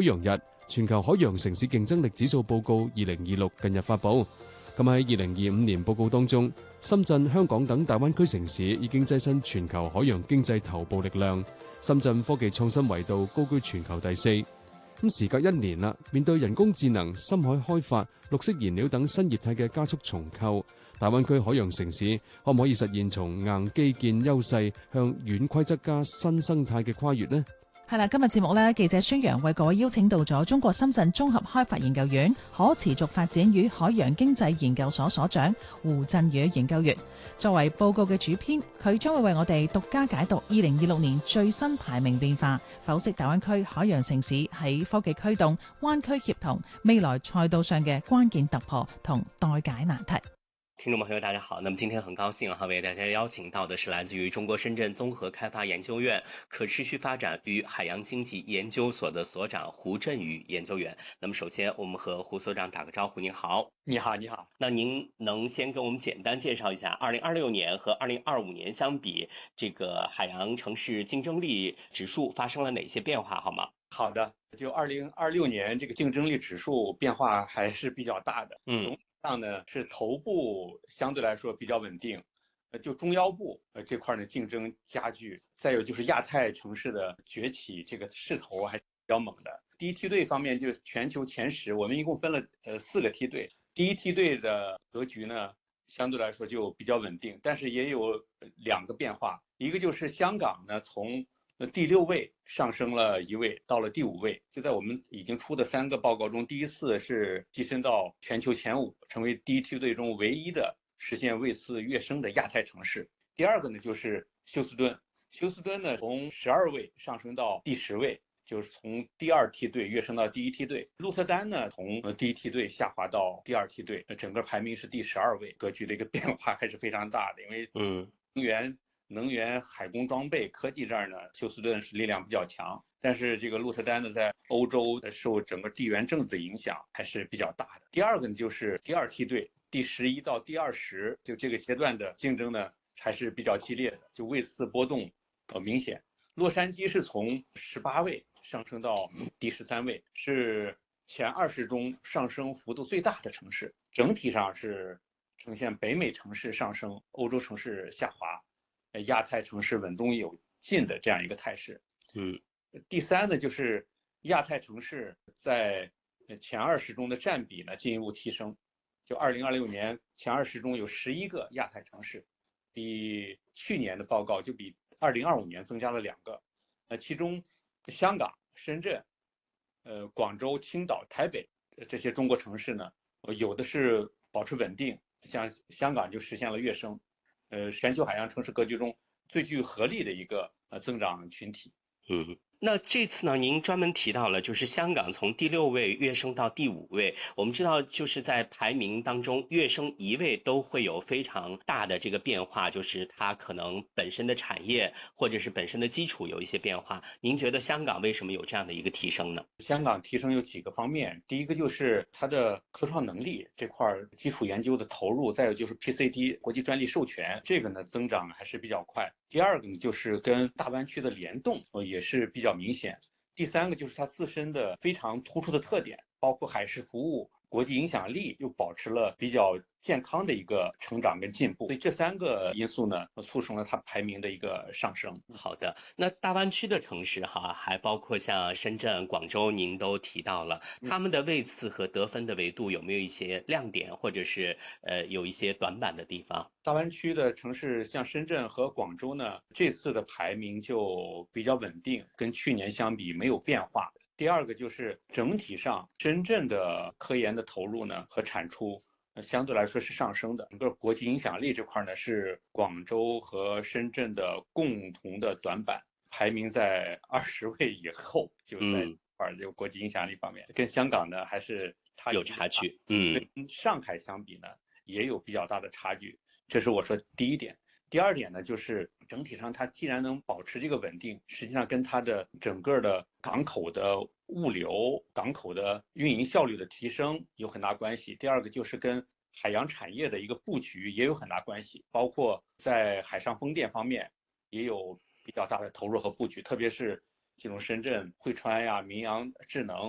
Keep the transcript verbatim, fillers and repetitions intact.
洋日全球海洋城市競爭力指數報告二零二六近日發布。咁喺二零二五年報告當中，深圳、香港等大灣區城市已經躋身全球海洋經濟頭部力量。深圳科技創新維度高居全球第四。咁時隔一年啦，面對人工智能、深海開發、綠色燃料等新業態嘅加速重構，大灣區海洋城市可唔可以實現從硬基建優勢向軟規則加新生態嘅跨越呢？ 係啦，今日節目咧，記者孫陽為各位邀請到咗中國深圳綜合開發研究院可持續發展與海洋經濟研究所所長胡振宇研究員，作為報告嘅主編，佢將會為我哋獨家解讀二零二六年最新排名變化，剖析大灣區海洋城市喺科技驅動、灣區協同、未來賽道上嘅關鍵突破同待解難題。 聽眾朋友大家好，那麼今天很高興哈為大家邀請到的是來自於中國深圳綜合開發研究院可持續發展與海洋經濟研究所的所長胡振宇研究員。那麼首先我們和胡所長打個招呼。您好。 你好你好。 那您能先跟我們簡單介紹一下二零二六年和二零二五年相比，這個海洋城市競爭力指數發生了哪些變化好嗎？ 好的，就二零二六年這個競爭力指數變化還是比較大的。 嗯。 上呢是頭部相對來說比較穩定，呃就中腰部呃這塊呢競爭加劇，再有就是亞太城市的崛起，這個勢頭還是比較猛的。第一梯隊方面就是全球前十，我們一共分了呃四個梯隊，第一梯隊的格局呢相對來說就比較穩定，但是也有兩個變化，一個就是香港呢從第六位上升了一位，到了第五位，就在我們已經出的三個報告中，第一次是躋身到全球前五，成為第一梯隊中唯一的實現位次躍升的亞太城市。第二個呢，就是休斯敦，休斯敦呢從十二位上升到第十位，就是從第二梯隊躍升到第一梯隊。鹿特丹呢從第一梯隊下滑到第二梯隊，整個排名是第十二位，格局的一個變化還是非常大的，因為嗯，能源。能源、海工裝備、科技這兒呢，休斯頓是力量比較強，但是這個鹿特丹呢，在歐洲受整個地緣政治的影響還是比較大的。第二個呢，就是第二梯隊第十一到第二十，就這個階段的競爭呢，還是比較激烈的，就位次波動呃明顯。洛杉磯是從十八位上升到第十三位，是前二十中上升幅度最大的城市，整體上是呈現北美城市上升，歐洲城市下滑。亞太城市穩中有進的這樣一個態勢。 嗯， 第三呢，就是亞太城市在前二十中的佔比呢進一步提升。就二零二六年前二十中有十一個亞太城市，比去年的報告就比二零二五年增加了兩個。呃，其中香港、深圳、呃廣州、青島、台北這些中國城市呢，有的是保持穩定，像香港就實現了躍升。呃，全球海洋城市格局中最具合力的一個呃增長群體。 嗯，那這次呢，您專門提到了，就是香港從第六位躍升到第五位。我們知道，就是在排名當中躍升一位都會有非常大的這個變化，就是它可能本身的產業或者是本身的基礎有一些變化。您覺得香港為什麼有這樣的一個提升呢？ 香港提升有幾個方面，第一個就是它的科創能力這塊基礎研究的投入，再有就是 P C D 國際專利授權，這個呢增長還是比較快。第二個呢就是跟大灣區的聯動也是比較明顯。第三個就是它自身的非常突出的特點，包括海事服務、國際影響力又保持了比較健康的一個成長跟進步，所以這三個因素呢，促成了它排名的一個上升。 好的，那大灣區的城市哈，還包括像深圳、廣州，您都提到了，他們的位次和得分的維度有沒有一些亮點，或者是呃有一些短板的地方？ 大灣區的城市像深圳和廣州呢，這次的排名就比較穩定，跟去年相比沒有變化。第二個就是整體上深圳的科研的投入呢和產出相對來說是上升的，整個國際影響力這塊呢是廣州和深圳的共同的短板，排名在二十位以後，就在塊這個國際影響力方面，跟香港呢還是差有差距。嗯， 跟上海相比呢也有比較大的差距，這是我說第一點。第二點呢，就是整體上它既然能保持這個穩定，實際上跟它的整個的港口的物流、港口的運營效率的提升有很大關係。第二個就是跟海洋產業的一個布局也有很大關係，包括在海上風電方面也有比較大的投入和布局，特別是這種深圳、匯川呀、明陽智能